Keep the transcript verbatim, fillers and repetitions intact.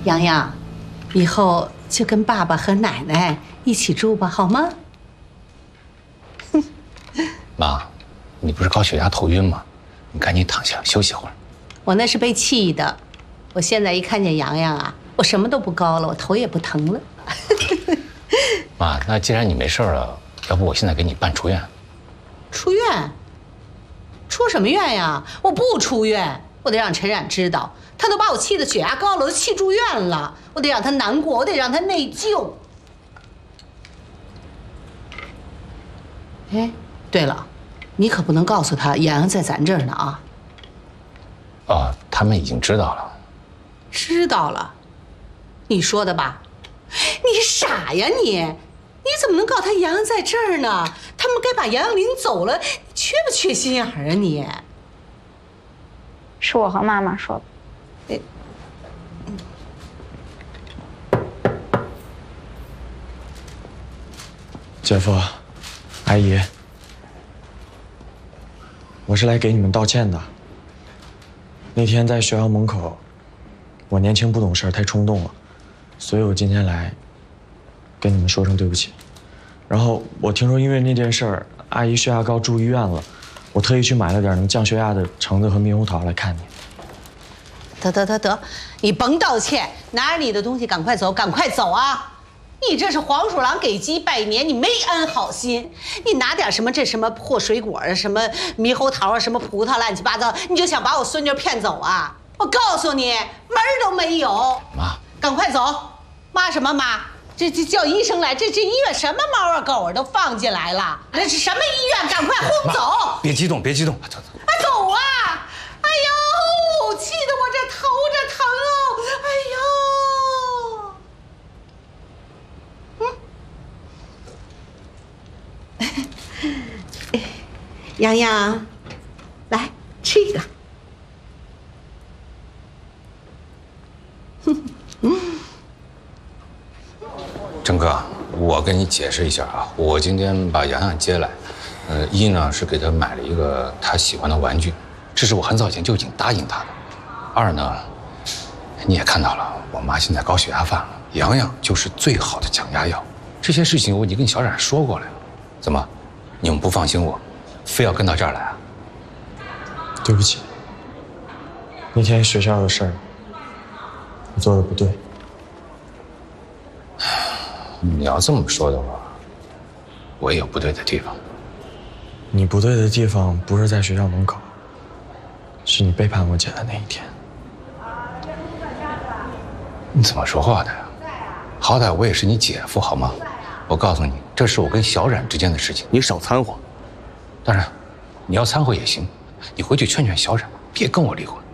洋洋，以后就跟爸爸和奶奶一起住吧，好吗？ 妈，你不是高血压头晕吗？你赶紧躺下休息会儿。 我那是被气的，我现在一看见洋洋啊，我什么都不高了，我头也不疼了。 妈，那既然你没事了，要不我现在给你办出院？ 出院？出什么院呀？我不出院，我得让陈冉知道，他都把我气得血压高了，都气住院了，我得让他难过，我得让他内疚。哎，对了，你可不能告诉他洋洋在咱这儿呢啊！ 哦，他们已经知道了。 知道了，你说的吧？你傻呀你！你怎么能告他洋洋在这儿呢？他们该把洋洋领走了，缺不缺心眼儿啊你？ 是我和妈妈说的。 姐夫，阿姨，我是来给你们道歉的。那天在学校门口，我年轻不懂事，太冲动了，所以我今天来跟你们说声对不起。然后我听说因为那件事儿，阿姨血压高住医院了，我特意去买了点能降血压的橙子和猕猴桃来看你。 得得得得，你甭道歉，拿着你的东西赶快走，赶快走啊！你这是黄鼠狼给鸡拜年，你没安好心。你拿点什么这什么破水果啊，什么猕猴桃啊，什么葡萄，乱七八糟，你就想把我孙女骗走啊？我告诉你，门儿都没有。 妈， 赶快走！妈什么妈？这这叫医生来，这这医院什么猫啊狗啊都放进来了，这是什么医院？赶快轰走！ 别激动，别激动，走走。 啊，走啊！哎呦，气得我这头这疼哦！哎呦，嗯，洋洋，来吃一个。 郑哥，我跟你解释一下啊，我今天把洋洋接来，呃，一呢是给他买了一个他喜欢的玩具，这是我很早以前就已经答应他的。二呢，你也看到了，我妈现在高血压犯了，洋洋就是最好的降压药。这些事情我已经跟小冉说过了，怎么，你们不放心我，非要跟到这儿来啊？ 对不起，那天学校的事儿，我做的不对。 你要这么说的话，我也有不对的地方。 你不对的地方不是在学校门口，是你背叛我姐的那一天。 你怎么说话的呀？好歹我也是你姐夫，好吗？我告诉你，这是我跟小冉之间的事情，你少掺和。当然，你要掺和也行，你回去劝劝小冉，别跟我离婚。